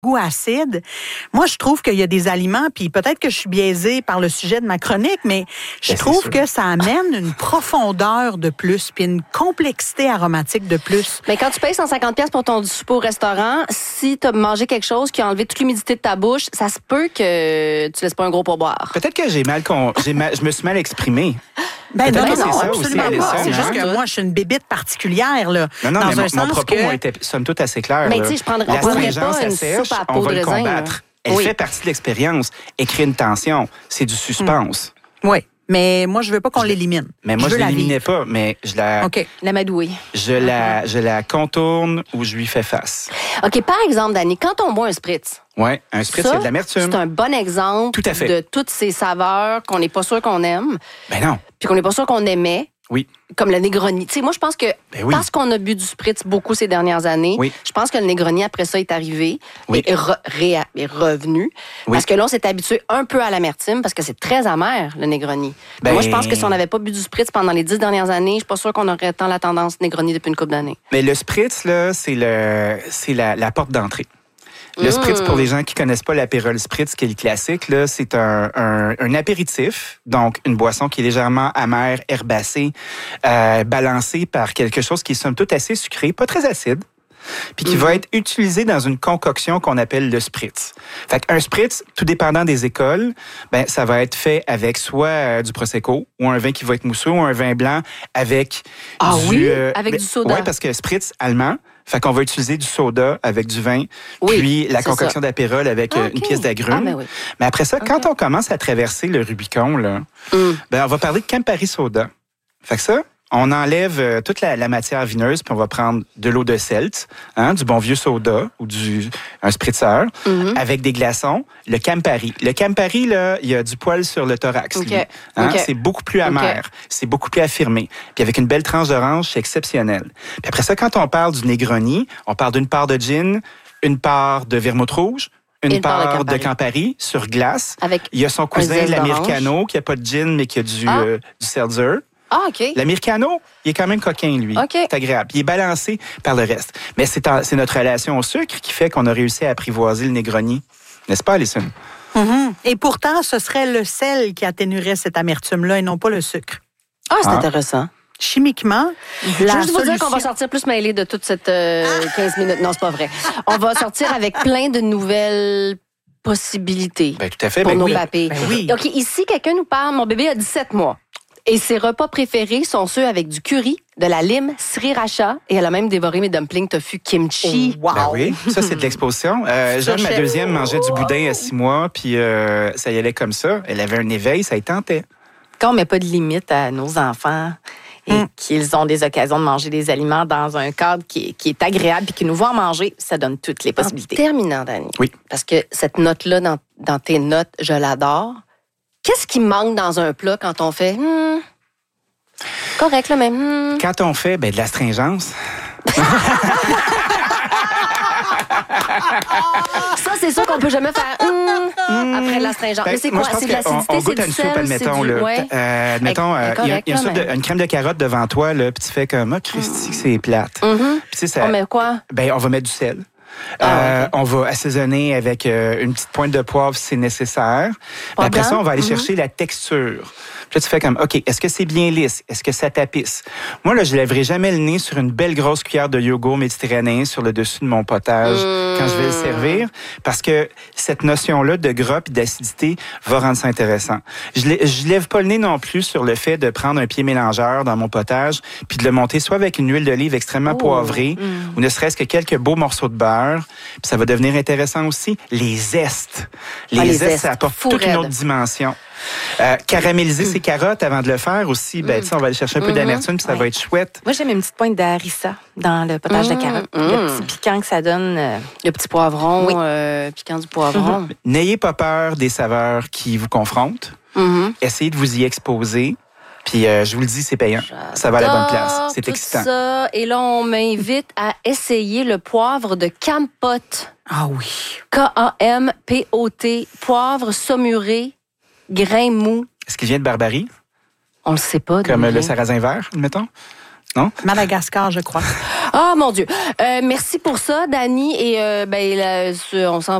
goût acide. Moi, je trouve qu'il y a des aliments, puis peut-être que je suis biaisée par le sujet de ma chronique, mais je trouve que ça amène une profondeur de plus, puis une complexité aromatique de plus. Mais quand tu payes 150$ pour ton souper au restaurant, si tu as mangé quelque chose qui a enlevé toute l'humidité de ta bouche, ça se peut que tu laisses pas un gros pourboire. Peut-être que je me suis mal exprimé. Ben non, c'est ça absolument aussi, pas. Alison, C'est juste que moi, je suis une bébite particulière, là. Non, dans mais un sens mon propos que... était somme toute assez clair. Mais tu sais, on prendrait pas une soupe à peau de raisin. On va le combattre. Elle fait partie de l'expérience. Elle crée une tension. C'est du suspense. Oui, mais moi, je veux pas qu'on l'élimine. Mais moi, je l'éliminais pas, mais je la... OK. L'amadouer. Je la contourne ou je lui fais face. OK, par exemple, Dani, quand on boit un spritz... Oui, un spritz, il y a de l'amertume. C'est un bon exemple de toutes ces saveurs qu'on n'est pas sûr qu'on aime. Ben non. Puis qu'on n'est pas sûr qu'on aimait. Oui. Comme le Negroni. Tu sais, moi, je pense que parce qu'on a bu du spritz beaucoup ces dernières années, je pense que le Negroni, après ça, est arrivé et est revenu. Parce que là, on s'est habitué un peu à l'amertume parce que c'est très amer, le Negroni. Moi, je pense que si on n'avait pas bu du spritz pendant les 10 dernières années, je suis pas sûre qu'on aurait tant la tendance Negroni depuis une couple d'années. Mais le spritz, là, c'est la porte d'entrée. Le spritz, pour les gens qui connaissent pas l'apérol spritz, qui est le classique, là, c'est un apéritif, donc une boisson qui est légèrement amère, herbacée, balancée par quelque chose qui est somme toute assez sucré, pas très acide, puis qui va être utilisé dans une concoction qu'on appelle le spritz. Fait qu'un spritz, tout dépendant des écoles, ben ça va être fait avec soit du prosecco ou un vin qui va être mousseux ou un vin blanc avec avec du soda. Oui, parce que spritz allemand. Fait qu'on va utiliser du soda avec du vin, puis la concoction d'apérol avec une pièce d'agrumes. Mais après ça, quand on commence à traverser le Rubicon, là, ben on va parler de Campari soda. Fait que ça, on enlève toute la matière vineuse, puis on va prendre de l'eau de Celt, du bon vieux soda ou un spritzer, avec des glaçons, le Campari. Le Campari, là, il y a du poil sur le thorax. Lui. C'est beaucoup plus amer, c'est beaucoup plus affirmé. Puis avec une belle tranche d'orange, c'est exceptionnel. Puis après ça, quand on parle du Negroni, on parle d'une part de gin, une part de vermouth rouge, une part de Campari sur glace. Il y a son cousin, l'Americano, qui n'a pas de gin, mais qui a du seltzer. Ah, OK. L'Americano, il est quand même coquin, lui. C'est agréable. Il est balancé par le reste. Mais c'est notre relation au sucre qui fait qu'on a réussi à apprivoiser le Negroni. N'est-ce pas, Alison? Et pourtant, ce serait le sel qui atténuerait cette amertume-là et non pas le sucre. Ah, c'est intéressant. Chimiquement, je veux juste vous dire qu'on va sortir plus mêlés de toute cette 15 minutes. Non, c'est pas vrai. On va sortir avec plein de nouvelles possibilités tout à fait, pour nos papés. Oui. Donc, ici, quelqu'un nous parle. Mon bébé a 17 mois. Et ses repas préférés sont ceux avec du curry, de la lime, sriracha, et elle a même dévoré mes dumplings tofu kimchi. Oh, wow! Ben oui, ça, c'est de l'exposition. Jeanne, ma deuxième, mangeait du boudin à 6 mois, puis ça y allait comme ça. Elle avait un éveil, ça y tentait. Quand on met pas de limite à nos enfants et qu'ils ont des occasions de manger des aliments dans un cadre qui est agréable et qui nous voit en manger, ça donne toutes les possibilités. En terminant, Dani, oui. Parce que cette note-là, dans tes notes, je l'adore. Qu'est-ce qui manque dans un plat quand on fait correct, là, même Quand on fait de l'astringence. Ça, c'est sûr qu'on peut jamais faire après l'astringence. Mais c'est quoi? C'est de l'acidité, on goûte c'est à une soupe, admettons. Admettons, il y a une crème de carotte devant toi, là, puis tu fais comme, Christy, c'est plate. Puis, on met quoi? On va mettre du sel. On va assaisonner avec une petite pointe de poivre si c'est nécessaire. Après ça, on va aller chercher la texture. Puis là, tu fais comme, OK, est-ce que c'est bien lisse? Est-ce que ça tapisse? Moi, là, je lèverai jamais le nez sur une belle grosse cuillère de yogourt méditerranéen sur le dessus de mon potage quand je vais le servir, parce que cette notion-là de gras et d'acidité va rendre ça intéressant. Je lève pas le nez non plus sur le fait de prendre un pied mélangeur dans mon potage puis de le monter soit avec une huile d'olive extrêmement poivrée ou ne serait-ce que quelques beaux morceaux de beurre. Puis ça va devenir intéressant aussi. Les zestes. Les zestes, ça apporte toute une autre dimension. Caraméliser ses carottes avant de le faire aussi, on va aller chercher un peu d'amertume puis ça va être chouette. Moi, j'aime une petite pointe d'harissa dans le potage de carottes. Le petit piquant que ça donne. Le petit poivron, piquant du poivron. N'ayez pas peur des saveurs qui vous confrontent. Essayez de vous y exposer. Puis je vous le dis, c'est payant. Ça va à la bonne place. C'est excitant. Ça. Et là, on m'invite à essayer le poivre de Kampot. Ah oui. Kampot. Poivre saumuré, grain mou. Est-ce qu'il vient de Barbarie? On le sait pas. Comme le sarrasin vert, mettons? Non? Madagascar, je crois. Ah, mon Dieu. Merci pour ça, Dani. Et on s'en